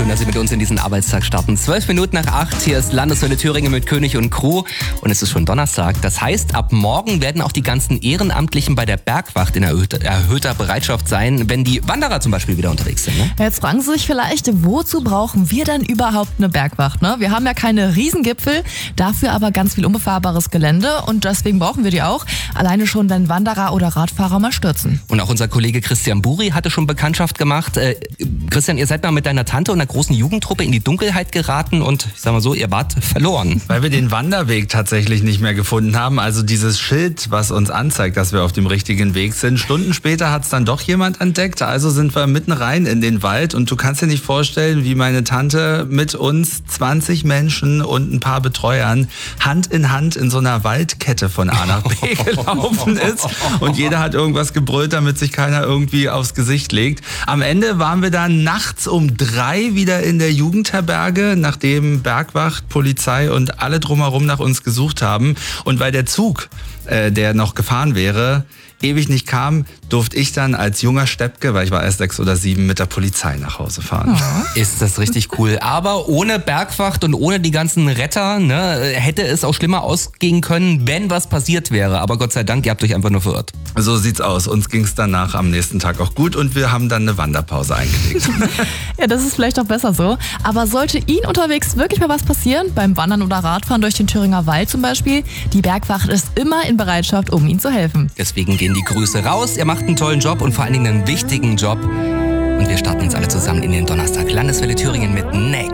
Schön, dass Sie mit uns in diesen Arbeitstag starten. 12 Minuten nach 8, hier ist Landeswelle Thüringen mit König und Crew und es ist schon Donnerstag. Das heißt, ab morgen werden auch die ganzen Ehrenamtlichen bei der Bergwacht in erhöhter Bereitschaft sein, wenn die Wanderer zum Beispiel wieder unterwegs sind. Ne? Jetzt fragen Sie sich vielleicht, wozu brauchen wir denn überhaupt eine Bergwacht? Ne? Wir haben ja keine Riesengipfel, dafür aber ganz viel unbefahrbares Gelände und deswegen brauchen wir die auch. Alleine schon, wenn Wanderer oder Radfahrer mal stürzen. Und auch unser Kollege Christian Buri hatte schon Bekanntschaft gemacht. Christian, ihr seid mal mit deiner Tante und einer großen Jugendtruppe in die Dunkelheit geraten und ich sag mal so, ihr wart verloren. Weil wir den Wanderweg tatsächlich nicht mehr gefunden haben. Also dieses Schild, was uns anzeigt, dass wir auf dem richtigen Weg sind. Stunden später hat es dann doch jemand entdeckt. Also sind wir mitten rein in den Wald und du kannst dir nicht vorstellen, wie meine Tante mit uns 20 Menschen und ein paar Betreuern Hand in Hand in so einer Waldkette von A nach B gelaufen ist. Und jeder hat irgendwas gebrüllt, damit sich keiner irgendwie aufs Gesicht legt. Am Ende waren wir dann nachts um 3 wieder in der Jugendherberge, nachdem Bergwacht, Polizei und alle drumherum nach uns gesucht haben. Und weil der Zug, der noch gefahren wäre, ewig nicht kam, durfte ich dann als junger Steppke, weil ich war erst 6 oder 7, mit der Polizei nach Hause fahren. Ist das richtig cool. Aber ohne Bergwacht und ohne die ganzen Retter, ne, hätte es auch schlimmer ausgehen können, wenn was passiert wäre. Aber Gott sei Dank, ihr habt euch einfach nur verirrt. So sieht's aus. Uns ging's danach am nächsten Tag auch gut und wir haben dann eine Wanderpause eingelegt. Ja, das ist vielleicht auch besser so. Aber sollte Ihnen unterwegs wirklich mal was passieren, beim Wandern oder Radfahren durch den Thüringer Wald zum Beispiel, die Bergwacht ist immer in Bereitschaft, um Ihnen zu helfen. Deswegen gehen die Grüße raus. Ihr macht einen tollen Job und vor allen Dingen einen wichtigen Job. Und wir starten uns alle zusammen in den Donnerstag. Landeswelle Thüringen mit Next.